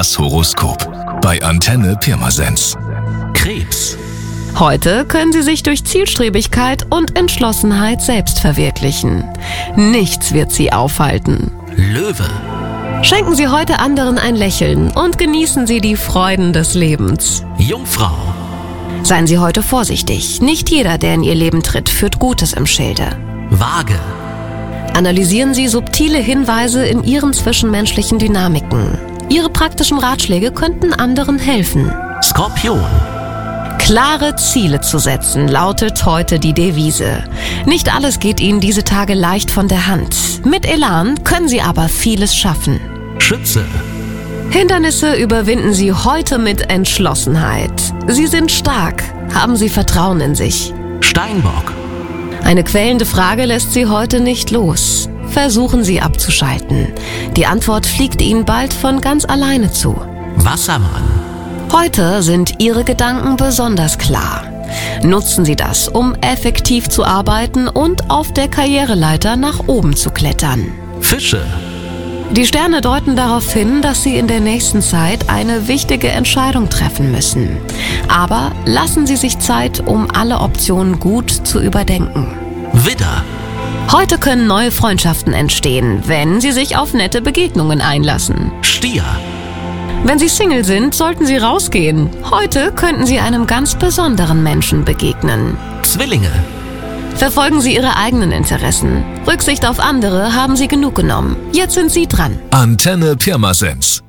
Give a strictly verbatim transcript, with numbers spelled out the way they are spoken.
Das Horoskop bei Antenne Pirmasens. Krebs. Heute können Sie sich durch Zielstrebigkeit und Entschlossenheit selbst verwirklichen. Nichts wird Sie aufhalten. Löwe. Schenken Sie heute anderen ein Lächeln und genießen Sie die Freuden des Lebens. Jungfrau. Seien Sie heute vorsichtig. Nicht jeder, der in Ihr Leben tritt, führt Gutes im Schilde. Waage. Analysieren Sie subtile Hinweise in Ihren zwischenmenschlichen Dynamiken. Ihre praktischen Ratschläge könnten anderen helfen. Skorpion. Klare Ziele zu setzen, lautet heute die Devise. Nicht alles geht Ihnen diese Tage leicht von der Hand. Mit Elan können Sie aber vieles schaffen. Schütze. Hindernisse überwinden Sie heute mit Entschlossenheit. Sie sind stark, haben Sie Vertrauen in sich. Steinbock. Eine quälende Frage lässt Sie heute nicht los. Versuchen Sie abzuschalten. Die Antwort fliegt Ihnen bald von ganz alleine zu. Wassermann. Heute sind Ihre Gedanken besonders klar. Nutzen Sie das, um effektiv zu arbeiten und auf der Karriereleiter nach oben zu klettern. Fische. Die Sterne deuten darauf hin, dass Sie in der nächsten Zeit eine wichtige Entscheidung treffen müssen. Aber lassen Sie sich Zeit, um alle Optionen gut zu überdenken. Widder. Heute können neue Freundschaften entstehen, wenn Sie sich auf nette Begegnungen einlassen. Stier. Wenn Sie Single sind, sollten Sie rausgehen. Heute könnten Sie einem ganz besonderen Menschen begegnen. Zwillinge. Verfolgen Sie Ihre eigenen Interessen. Rücksicht auf andere haben Sie genug genommen. Jetzt sind Sie dran. Antenne Pirmasens.